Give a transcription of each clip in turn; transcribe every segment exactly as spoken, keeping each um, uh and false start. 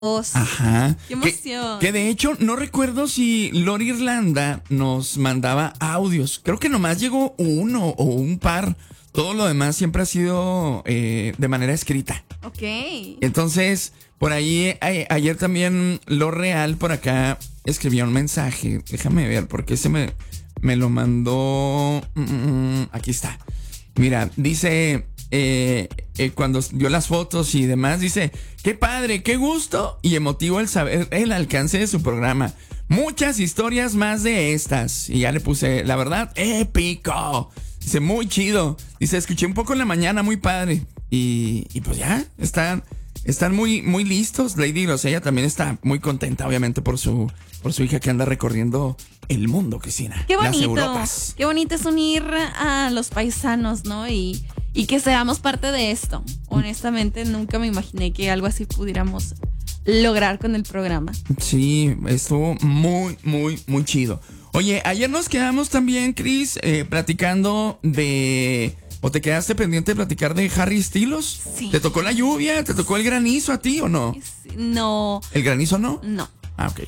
Ajá. ¡Qué emoción! Que, que de hecho no recuerdo si Lori Irlanda nos mandaba audios. Creo que nomás llegó uno o un par. Todo lo demás siempre ha sido eh, de manera escrita. Ok. Entonces, por ahí, a, ayer también Lo Real por acá escribió un mensaje. Déjame ver, porque se me, me lo mandó. Mm, aquí está. Mira, dice, eh, eh, cuando vio las fotos y demás, dice, qué padre, qué gusto y emotivo el saber el alcance de su programa. Muchas historias más de estas. Y ya le puse, la verdad, épico. Dice, muy chido. Dice, escuché un poco en la mañana, muy padre. Y, y pues ya, están, están muy, muy listos. Lady Rose, ella también está muy contenta, obviamente, por su, por su hija que anda recorriendo el mundo, Cristina. Qué bonito. Las Europas. Qué bonito es unir a los paisanos, ¿no? Y, y que seamos parte de esto. Honestamente, nunca me imaginé que algo así pudiéramos lograr con el programa. Sí, estuvo muy, muy, muy chido. Oye, ayer nos quedamos también, Cris, eh, platicando de... ¿O te quedaste pendiente de platicar de Harry Styles? Sí. ¿Te tocó la lluvia? ¿Te tocó el granizo a ti o no? No. ¿El granizo no? No. Ah, ok.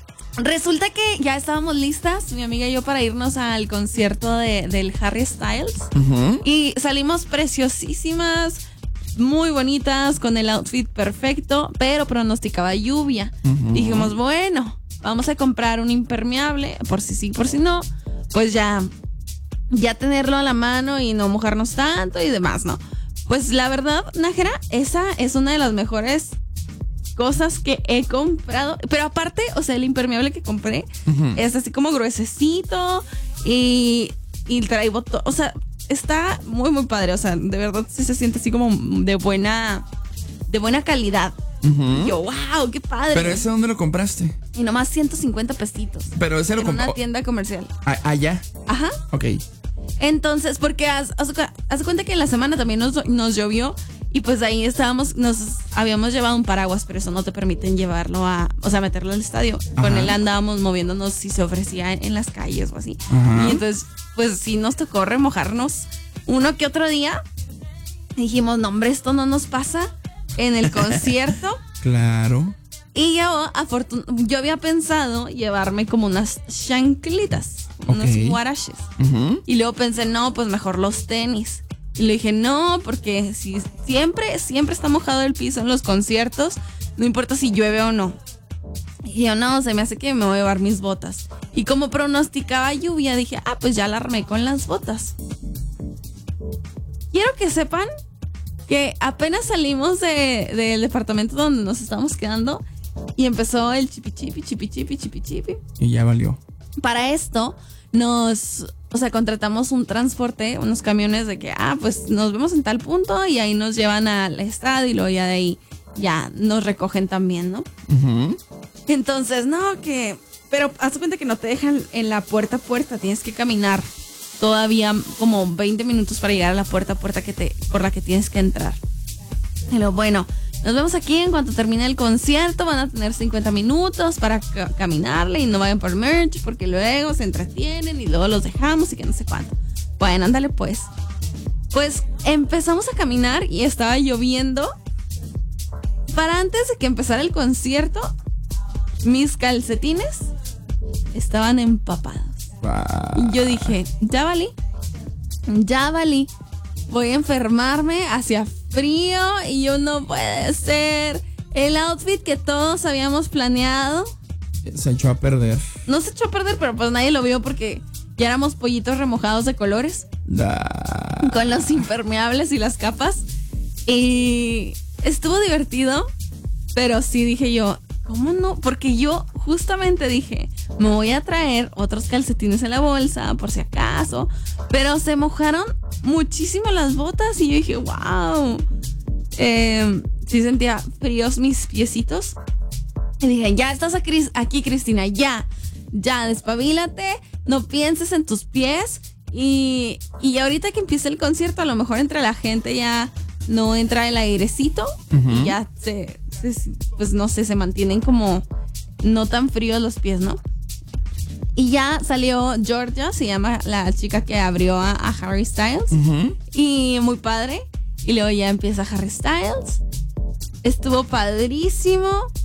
Resulta que ya estábamos listas, mi amiga y yo, para irnos al concierto de, del Harry Styles. Uh-huh. Y salimos preciosísimas, muy bonitas, con el outfit perfecto, pero pronosticaba lluvia. Uh-huh. Dijimos, bueno, vamos a comprar un impermeable, por si sí, por si no, pues ya, ya tenerlo a la mano y no mojarnos tanto y demás, ¿no? Pues la verdad, Nájera, esa es una de las mejores cosas que he comprado. Pero aparte, o sea, el impermeable que compré uh-huh. es así como gruesecito y, y trae botón, o sea, está muy, muy padre. O sea, de verdad sí se siente así como de buena, de buena calidad. Uh-huh. Yo, wow, qué padre. ¿Pero ese dónde lo compraste? Y nomás ciento cincuenta pesitos. Pero ese lo compré. En una tienda comercial. ¿A- ¿Allá? Ajá. Ok. Entonces, porque haz, haz, haz cuenta que en la semana también nos, nos llovió. Y pues ahí estábamos, nos habíamos llevado un paraguas, pero eso no te permiten llevarlo a, o sea, meterlo al estadio. Ajá. Con él andábamos moviéndonos si se ofrecía en, en las calles o así. Ajá. Y entonces, pues sí nos tocó remojarnos uno que otro día. Y dijimos, no, hombre, esto no nos pasa en el concierto. Claro. Y yo, afortun- yo había pensado llevarme como unas chanclitas, okay. unos guaraches. Uh-huh. Y luego pensé, no, pues mejor los tenis. Y le dije, no, porque si siempre, siempre está mojado el piso en los conciertos, no importa si llueve o no. Y yo, no, se me hace que me voy a llevar mis botas. Y como pronosticaba lluvia, dije, ah, pues ya la armé con las botas. Quiero que sepan que apenas salimos de, del departamento donde nos estábamos quedando y empezó el chipi chipi, chipi chipi, chipi chipi. Y ya valió. Para esto nos... O sea, contratamos un transporte, unos camiones de que, ah, pues nos vemos en tal punto y ahí nos llevan al estadio y luego ya de ahí ya nos recogen también, ¿no? Uh-huh. Entonces, no, que... Pero haz cuenta que no te dejan en la puerta a puerta, tienes que caminar todavía como veinte minutos para llegar a la puerta a puerta que te, por la que tienes que entrar. Y luego, bueno, nos vemos aquí en cuanto termine el concierto, van a tener cincuenta minutos para ca- caminarle y no vayan por merch porque luego se entretienen y luego los dejamos y que no sé cuánto. Bueno, ándale pues. Pues empezamos a caminar y estaba lloviendo. Para antes de que empezara el concierto, mis calcetines estaban empapados. Y yo dije, ya valí, ya valí. Voy a enfermarme, hacia frío y yo no puede ser. El outfit que todos habíamos planeado se echó a perder. No se echó a perder, pero pues nadie lo vio porque ya éramos pollitos remojados de colores. Da. Con los impermeables y las capas. Y estuvo divertido, pero sí dije yo, ¿cómo no? Porque yo justamente dije, me voy a traer otros calcetines en la bolsa por si acaso. Pero se mojaron muchísimo las botas y yo dije, wow. Eh, sí sentía fríos mis piecitos. Y dije, ya estás aquí, aquí, Cristina, ya. Ya, despabilate, no pienses en tus pies. Y, y ahorita que empiece el concierto, a lo mejor entre la gente ya no entra el airecito. Uh-huh. Y ya se, se, pues no sé, se mantienen como no tan fríos los pies, ¿no? Y ya salió Georgia, se llama la chica que abrió a, a Harry Styles. Uh-huh. Y muy padre. Y luego ya empieza Harry Styles. Estuvo padrísimo.